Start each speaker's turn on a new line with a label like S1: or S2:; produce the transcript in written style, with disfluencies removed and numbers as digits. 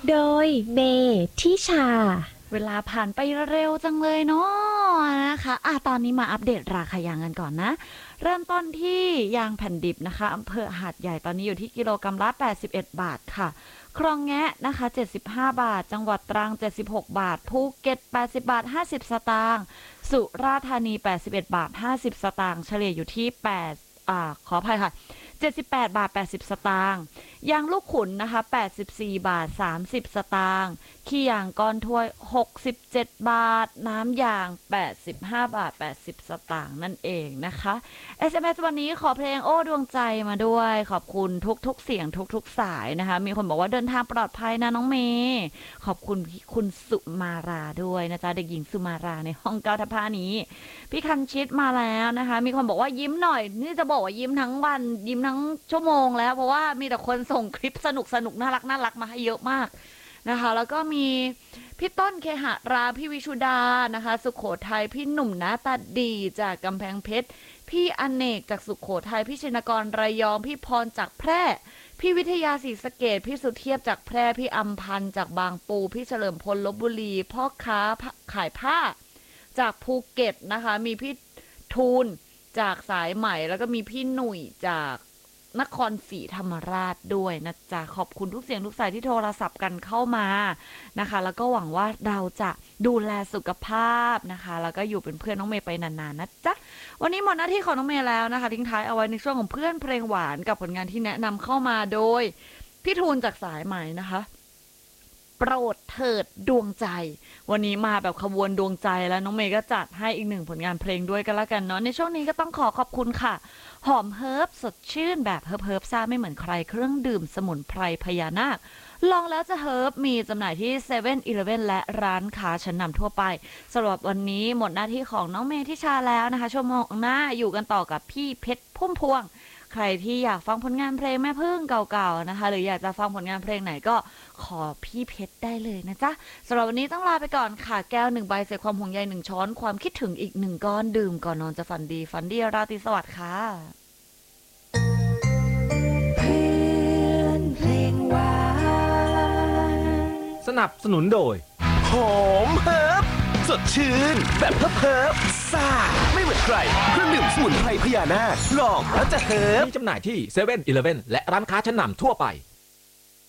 S1: โดยเมทิชา
S2: เวลาผ่านไปเร็วจังเลยเนาะนะคะตอนนี้มาอัปเดตราคายางกันก่อนนะเริ่มต้นที่ยางแผ่นดิบนะคะอำเภอหาดใหญ่ตอนนี้อยู่ที่กิโลกรัมละ81 บาทค่ะคลองแงะนะคะ75 บาทจังหวัดตรัง76 บาทภูเก็ต80 บาท50 สตางค์สุราษฎร์ธานี81 บาท50 สตางค์เฉลี่ยอยู่ที่ขออภัยค่ะ78 บาท80 สตางค์ยางลูกขุนนะคะ84 บาท30 สตางค์ขี้ยางก้อนถ้วย67 บาทน้ำยาง85 บาท80 สตางค์นั่นเองนะคะ SMS วันนี้ขอเพลงโอ้ดวงใจมาด้วยขอบคุณทุกเสียงทุกสายนะคะมีคนบอกว่าเดินทางปลอดภัยนะน้องเมย์ขอบคุณคุณสุมาราด้วยนะจ๊ะเด็กหญิงสุมาราในห้อง9 ทับ 5นี้พี่คันชิดมาแล้วนะคะมีคนบอกว่ายิ้มหน่อยนี่จะบอกว่ายิ้มทั้งวันยิ้มทั้งชั่วโมงแล้วเพราะว่ามีแต่คนส่งคลิปสนุกน่ารักมาให้เยอะมากนะคะแล้วก็มีพี่ต้นเคหะราพี่วิชุดานะคะสุขโขทัยพี่หนุ่มหน้าตาดีจากกำแพงเพชรพี่อเนกจากสุขโขทัยพี่ชินกรระยองพี่พรจากแพร่พี่วิทยาศรีสะเกษพี่สุเทียบจากแพร่พี่อัมพันธ์จากบางปูพี่เฉลิมพลลพบุรีพ่อค้าขายผ้าจากภูเก็ตนะคะมีพี่ทูลจากสายใหม่แล้วก็มีพี่หนุ่ยจากนครศรีธรรมราชด้วยนะจ๊ะขอบคุณทุกเสียงทุกสายที่โทรศัพท์กันเข้ามานะคะแล้วก็หวังว่าเราจะดูแลสุขภาพนะคะแล้วก็อยู่เป็นเพื่อนน้องเมย์ไปนานๆนะจ๊ะวันนี้หมดหน้าที่ของน้องเมย์แล้วนะคะทิ้งท้ายเอาไว้ในช่วงของเพื่อนเพลงหวานกับผลงานที่แนะนำเข้ามาโดยพี่ทูลจากสายใหม่นะคะโปรดเถิดดวงใจวันนี้มาแบบขบวนดวงใจแล้วน้องเมย์ก็จัดให้อีกหนึ่งผลงานเพลงด้วยกันละกันเนาะในช่วงนี้ก็ต้องขอบคุณค่ะหอมเฮิร์บสดชื่นแบบเฮิร์บซ่าไม่เหมือนใครเครื่องดื่มสมุนไพรพญานาคลองแล้วจะเฮิร์บมีจำหน่ายที่7 11และร้านค้าชั้นนำทั่วไปสำหรับวันนี้หมดหน้าที่ของน้องเมย์ทิชาแล้วนะคะชั่วโมงหน้าอยู่กันต่อกับพี่เพชรพุ่มพวงใครที่อยากฟังผลงานเพลงแม่พึ่งเก่าๆนะคะหรืออยากจะฟังผลงานเพลงไหนก็ขอพี่เพชรได้เลยนะจ๊ะสำหรับวันนี้ต้องลาไปก่อนค่ะแก้ว1 ใบใส่ความห่วงใย1 ช้อนความคิดถึงอีก1 ก้อนดื่มก่อนนอนจะฝันดีราตรีสวัสดิ์ค่ะ
S1: เพื่อนเพลงหวาน
S3: สนับสนุนโดย
S4: หอมเฮิร์บสดชื่นแบบเฮิร์บซ่าไม่เหมือนใครเครื่องดื่มสมุนไพรพญานาคลองแล้วจะเฮิร์บ
S3: มีจำหน่ายที่7 11และร้านค้าชั้นนำทั่วไป